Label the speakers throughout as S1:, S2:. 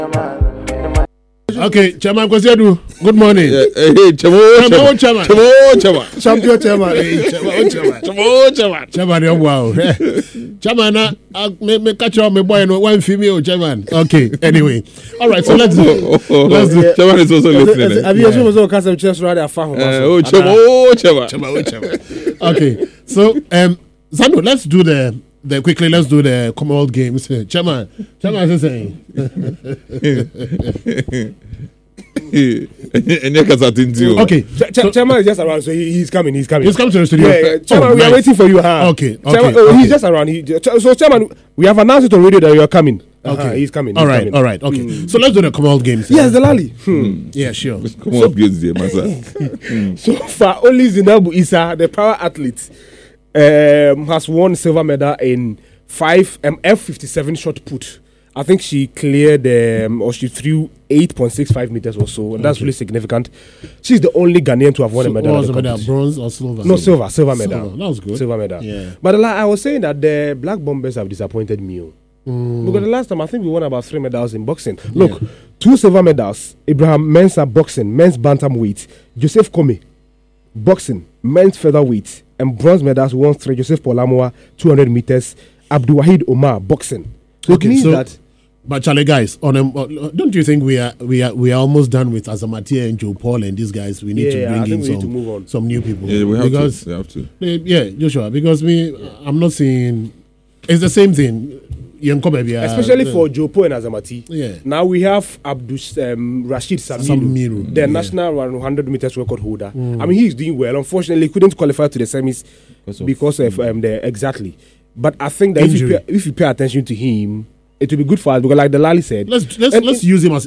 S1: Okay, Chairman Kwesiadu, good morning.
S2: Hey, Chairman.
S1: Champion Chairman. Chairman, wow. Chairman, me catch on me boy and one female Chairman. Okay, anyway. All right, so let's do.
S2: Chairman is also listening.
S3: Have you also cast some chest right at Chairman.
S1: Okay, so Zano, let's do the quickly. Let's do the Commonwealth Games. Chairman is saying.
S2: Okay,
S3: Chairman is just around, so he's coming. He's coming
S1: to the studio.
S3: Yeah, Chairman, we are waiting for you.
S1: Okay.
S3: Chairman, he's just around. So, Chairman, we have announced it on radio that you are coming.
S1: Okay,
S3: he's coming.
S1: All right. Okay, so let's do the Commonwealth Games.
S3: Yes, the Lally.
S1: Yeah, sure.
S2: Commonwealth Games, there,
S3: So far, only Zinabu Issa, the power athlete, has won silver medal in 5 F57 shot put. I think she cleared or she threw 8.65 meters or so, and that's really significant. She's the only Ghanaian to have won a medal.
S1: What was the medal? Bronze or silver?
S3: No, silver medal.
S1: That was good.
S3: Silver medal.
S1: Yeah.
S3: But I was saying that the Black Bombers have disappointed me. Because the last time I think we won about 3 medals in boxing. Look, 2 silver medals. Abraham Mensah boxing, men's bantamweight. Joseph Kome boxing, men's featherweight, and bronze medals won 3. Joseph Polamua 200 meters. Abdul Wahid Omar boxing. So it means that.
S1: But Charlie, guys, don't you think we are almost done with Azamatia and Joe Paul and these guys? We need to bring in some new people.
S2: Yeah, we have to.
S1: Yeah, Joshua, because I'm not seeing. It's the same thing.
S3: Especially for Joe Paul and Azamati.
S1: Yeah.
S3: Now we have Rashid Samiru, the national 100 meters record holder. I mean, he's doing well. Unfortunately, he couldn't qualify to the semis because of exactly. But I think that if you pay attention to him, it will be good for us because, like the Lally said,
S1: let's use him as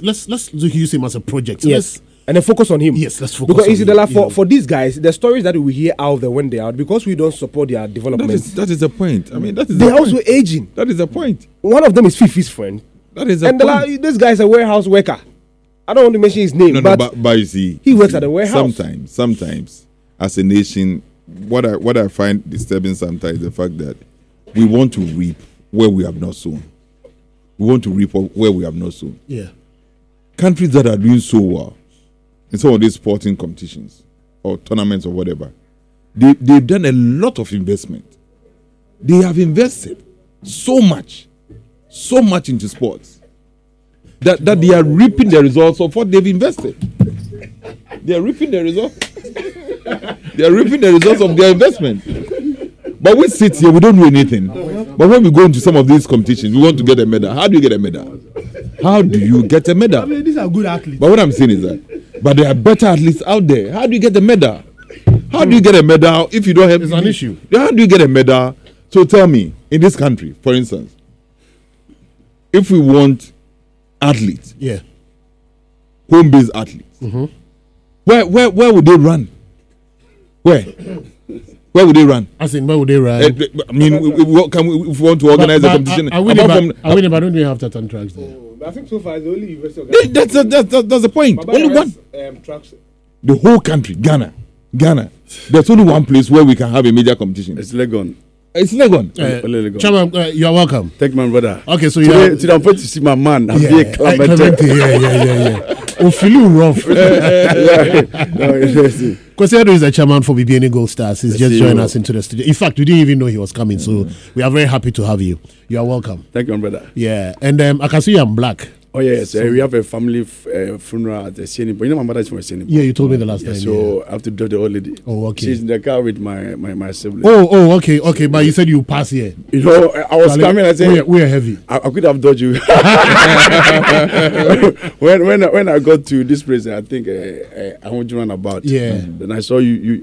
S1: a project.
S3: Yes, and then focus on him.
S1: Yes, let's focus.
S3: Because you see, for these guys, the stories that we hear out there when they are out, because we don't support their development.
S2: That is the point. I mean,
S3: they're also aging.
S2: That is the point.
S3: One of them is Fifi's friend.
S2: That is the point.
S3: This guy is a warehouse worker. I don't want to mention his name,
S2: but you see,
S3: he works at a warehouse.
S2: Sometimes, as a nation, what I find disturbing sometimes is the fact that we want to reap where we have not sown. We want to reap where we have not sown.
S1: Yeah.
S2: Countries that are doing so well in some of these sporting competitions or tournaments or whatever, they've done a lot of investment. They have invested so much into sports that they are reaping the results of what they've invested. They are reaping the results. They are reaping the results of their investment. But we sit here, we don't do anything. But when we go into some of these competitions, we want to get a medal. How do you get a medal? How do you get a medal?
S3: I mean, these are good athletes.
S2: But what I'm saying is that, but there are better athletes out there. How do you get a medal? How do you get a medal if you don't have?
S1: It's an issue.
S2: How do you get a medal? So tell me, in this country, for instance, if we want athletes, home-based athletes, where would they run? Where would they run?
S1: As in, where would they run?
S2: I mean, if we want to organize a competition.
S1: I don't we have tartan tracks there?
S3: I think so far the only university.
S2: That's the point. Only one.
S3: Tracks.
S2: The whole country, Ghana. There's only one place where we can have a major competition.
S4: It's Legon.
S1: Chairman, you are welcome.
S4: Thank you, my brother.
S1: Okay, so
S4: today I'm going to see my man.
S1: Yeah. Oh, feeling rough. Kwesiadu is the chairman for BBN Gold Stars. He's just joined us into the studio. In fact, we didn't even know he was coming, so we are very happy to have you. You are welcome.
S4: Thank you, my brother.
S1: Yeah, and I can see you in black.
S4: Oh yes, we have a family funeral at the Sieni. But you know my mother is from Sieni.
S1: Yeah, you told me the last time.
S4: So I have to drop the old lady.
S1: Oh, okay.
S4: She's in the car with my sibling.
S1: Oh, okay. But you said you pass here.
S4: You know, I was coming. I said
S1: we are heavy.
S4: I could have dodged you. when I got to this place, I think I want to run about.
S1: Yeah.
S4: Then I saw you